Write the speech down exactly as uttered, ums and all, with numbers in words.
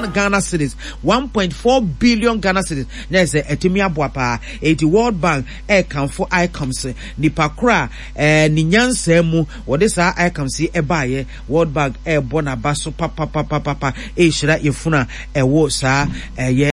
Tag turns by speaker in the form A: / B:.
A: Ghana cedis, one point four billion Ghana cedis. There's a etimia boapa, eighty World Bank, air count for icons, Nipakra, eh, Ninyansemu, what is our icons, see a buyer, World Bank, air bona basso, papa, papa, papa, eh, shira yefuna, eh, wo, sa, eh,